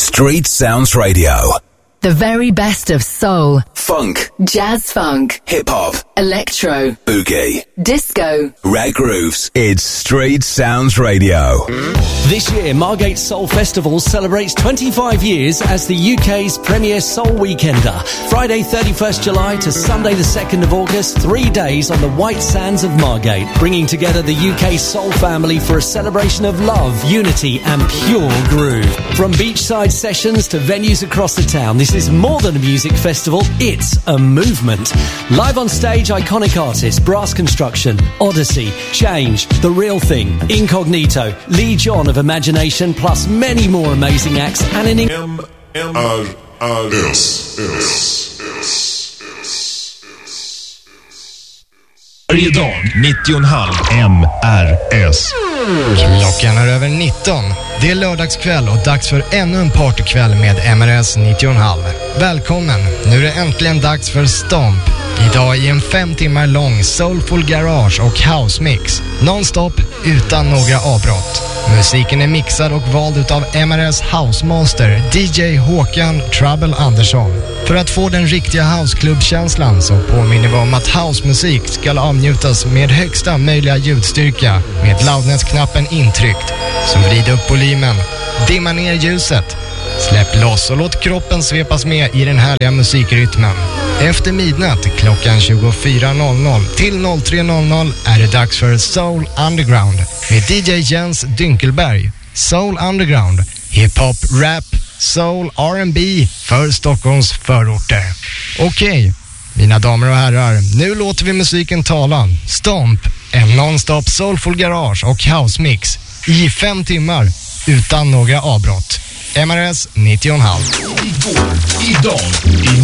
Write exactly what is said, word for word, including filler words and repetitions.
Street Sounds Radio. The very best of soul, funk, jazz funk, hip-hop, electro, boogie, disco, rag grooves. It's Street Sounds Radio. This year, Margate Soul Festival celebrates twenty-five years as the U K's premier soul weekender. Friday thirty-first July to Sunday the second of August, three days on the white sands of Margate, bringing together the U K soul family for a celebration of love, unity and pure groove. From beachside sessions to venues across the town, this This is more than a music festival, it's a movement. Live on stage, iconic artists, Brass Construction, Odyssey, Change, The Real Thing, Incognito, Lee John of Imagination, plus many more amazing acts and an... In- M M R R S S Varje dag nittio komma fem M R S. Klockan är över nitton. Det är lördagskväll och dags för ännu en partykväll med M R S nittio komma fem. Välkommen, nu är det äntligen dags för Stomp. Idag i en fem timmar lång soulful garage och house mix. Non-stop utan några avbrott. Musiken är mixad och vald utav M R S Housemaster D J Håkan Trouble Andersson. För att få den riktiga houseklubbkänslan så påminner vi om att housemusik ska avnjutas med högsta möjliga ljudstyrka med loudness-knappen intryckt. Så vrid upp volymen, dimma ner ljuset, släpp loss och låt kroppen svepas med i den härliga musikrytmen. Efter midnatt klockan tjugofyra noll noll till noll tre noll noll är det dags för Soul Underground med D J Jens Dynkelberg. Soul Underground, hiphop, rap, soul, R and B för Stockholms förorter. Okej, mina damer och herrar, nu låter vi musiken tala. Stomp, en non-stop soulful garage och house mix i fem timmar utan några avbrott. M R S nittio komma fem. Igår, idag